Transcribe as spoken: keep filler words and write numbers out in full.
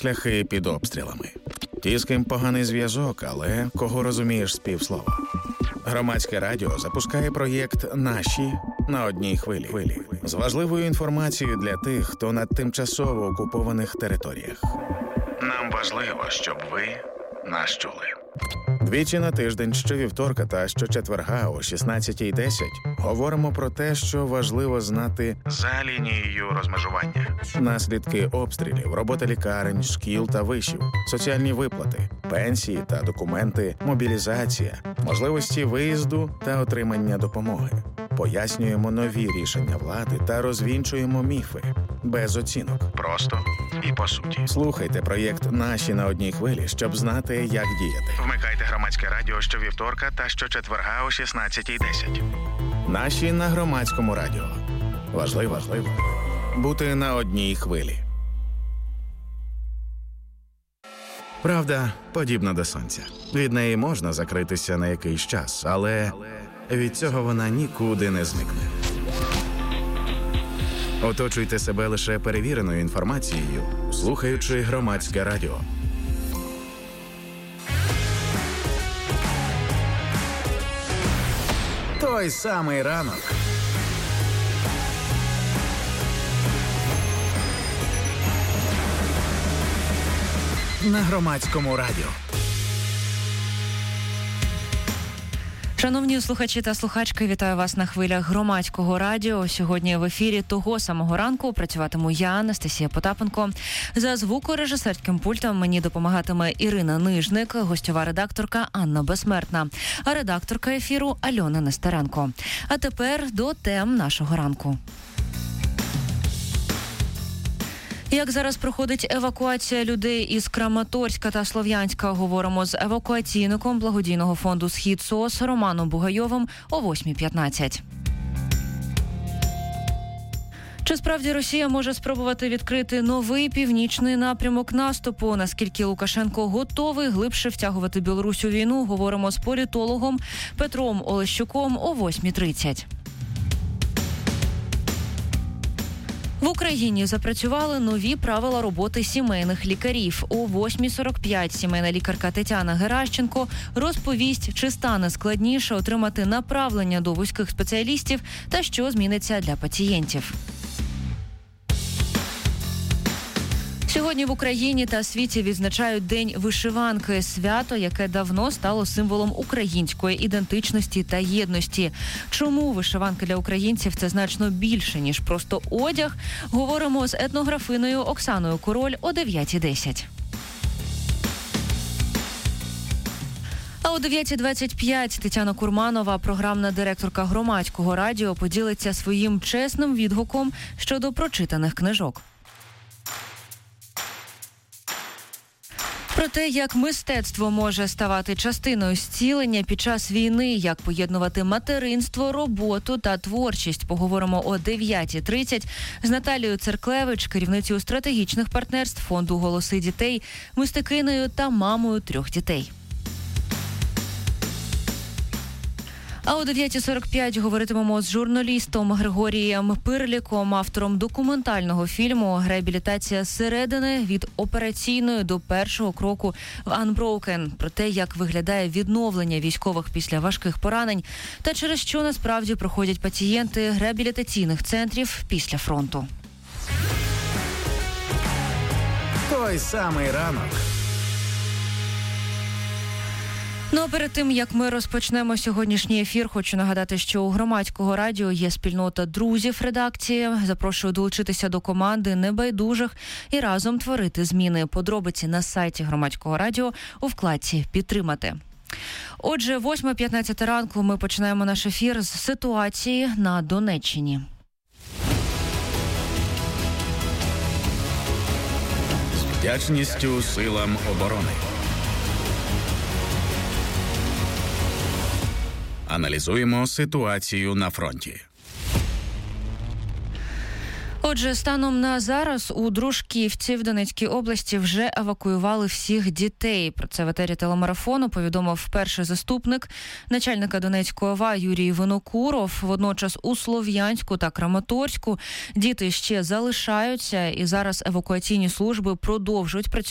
шляхи під обстрілами. Ті, з ким поганий зв'язок, але кого розумієш з півслова. Громадське радіо запускає проєкт «Наші» на одній хвилі. З важливою інформацією для тих, хто на тимчасово окупованих територіях. Нам важливо, щоб ви нас чули. Двічі на тиждень, щовівторка та щочетверга о шістнадцятій десять говоримо про те, що важливо знати за лінією розмежування. Наслідки обстрілів, робота лікарень, шкіл та вишів, соціальні виплати, пенсії та документи, мобілізація, можливості виїзду та отримання допомоги. Пояснюємо нові рішення влади та розвінчуємо міфи. Без оцінок. Просто і по суті. Слухайте проєкт «Наші» на одній хвилі, щоб знати, як діяти. Вмикайте громадське радіо щовівторка та щочетверга о шістнадцятій десять. «Наші» на громадському радіо. Важливо, важливо бути на одній хвилі. Правда подібна до сонця. Від неї можна закритися на якийсь час, але від цього вона нікуди не зникне. Оточуйте себе лише перевіреною інформацією, слухаючи громадське радіо. Той самий ранок. На громадському радіо. Шановні слухачі та слухачки, вітаю вас на хвилях громадського радіо. Сьогодні в ефірі того самого ранку працюватиму я, Анастасія Потапенко. За звукорежисерським пультом мені допомагатиме Ірина Нижник, гостьова редакторка Анна Безсмертна, а редакторка ефіру Альона Нестеренко. А тепер до тем нашого ранку. Як зараз проходить евакуація людей із Краматорська та Слов'янська, говоримо з евакуаційником благодійного фонду «Схід СОС» Романом Бугайовим о восьмій п'ятнадцять. Чи справді Росія може спробувати відкрити новий північний напрямок наступу? Наскільки Лукашенко готовий глибше втягувати Білорусь у війну, говоримо з політологом Петром Олещуком о восьмій тридцять. В Україні запрацювали нові правила роботи сімейних лікарів. О восьмій сорок п'ять сімейна лікарка Тетяна Геращенко розповість, чи стане складніше отримати направлення до вузьких спеціалістів та що зміниться для пацієнтів. Сьогодні в Україні та світі відзначають День вишиванки – свято, яке давно стало символом української ідентичності та єдності. Чому вишиванка для українців – це значно більше, ніж просто одяг? Говоримо з етнографиною Оксаною Король о дев'ятій десять. А о дев'ятій двадцять п'ять Тетяна Курманова, програмна директорка громадського радіо, поділиться своїм чесним відгуком щодо прочитаних книжок. Про те, як мистецтво може ставати частиною зцілення під час війни, як поєднувати материнство, роботу та творчість, поговоримо о дев'ятій тридцять з Наталією Церклевич, керівницею стратегічних партнерств фонду «Голоси дітей», мистикинею та мамою трьох дітей. А о дев'ятій сорок п'ять говоритимемо з журналістом Григорієм Пирліком, автором документального фільму «Реабілітація зсередини. Від операційної до першого кроку в Unbroken», про те, як виглядає відновлення військових після важких поранень та через що насправді проходять пацієнти реабілітаційних центрів після фронту. Той самий ранок. Ну а перед тим, як ми розпочнемо сьогоднішній ефір, хочу нагадати, що у громадського радіо є спільнота друзів редакції. Запрошую долучитися до команди небайдужих і разом творити зміни. Подробиці на сайті громадського радіо у вкладці «Підтримати». Отже, восьма п'ятнадцять ранку ми починаємо наш ефір з ситуації на Донеччині. З вдячністю силам оборони. Аналізуємо ситуацію на фронті. Отже, станом на зараз у Дружківці в Донецькій області вже евакуювали всіх дітей. Про це в етері телемарафону повідомив перший заступник начальника Донецької ОВА Юрій Винокуров. Водночас у Слов'янську та Краматорську діти ще залишаються, і зараз евакуаційні служби продовжують працювати